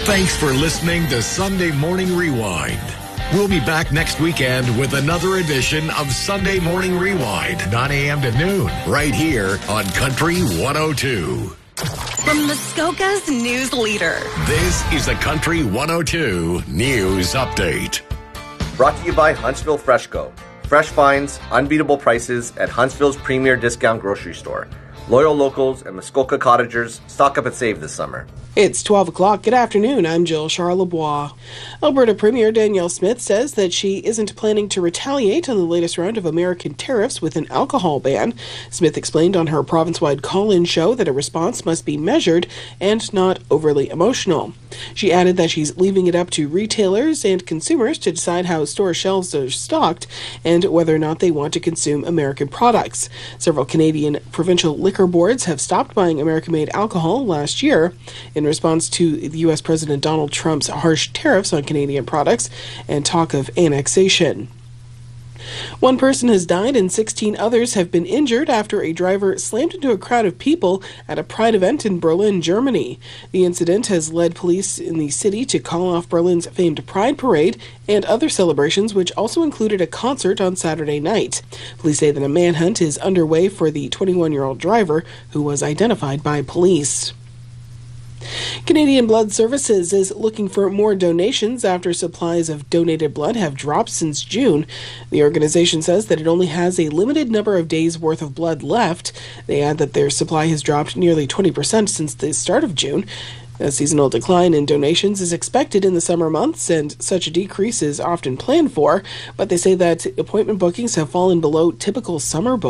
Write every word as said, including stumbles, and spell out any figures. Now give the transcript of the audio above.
Thanks for listening to Sunday Morning Rewind. We'll be back next weekend with another edition of Sunday Morning Rewind, nine a.m. to noon, right here on Country one oh two. From Muskoka's news leader. This is the Country one oh two News Update. Brought to you by Huntsville Freshco. Fresh finds, unbeatable prices at Huntsville's premier discount grocery store. Loyal locals and Muskoka cottagers stock up and save this summer. It's twelve o'clock. Good afternoon. I'm Jill Charlebois. Alberta Premier Danielle Smith says that she isn't planning to retaliate on the latest round of American tariffs with an alcohol ban. Smith explained on her province-wide call-in show that a response must be measured and not overly emotional. She added that she's leaving it up to retailers and consumers to decide how store shelves are stocked and whether or not they want to consume American products. Several Canadian provincial liquor boards have stopped buying American-made alcohol last year in response to U S President Donald Trump's harsh tariffs on Canadian products and talk of annexation. One person has died and sixteen others have been injured after a driver slammed into a crowd of people at a Pride event in Berlin, Germany. The incident has led police in the city to call off Berlin's famed Pride Parade and other celebrations, which also included a concert on Saturday night. Police say that a manhunt is underway for the twenty-one-year-old driver, who was identified by police. Canadian Blood Services is looking for more donations after supplies of donated blood have dropped since June. The organization says that it only has a limited number of days' worth of blood left. They add that their supply has dropped nearly twenty percent since the start of June. A seasonal decline in donations is expected in the summer months, and such a decrease is often planned for, but they say that appointment bookings have fallen below typical summer bookings.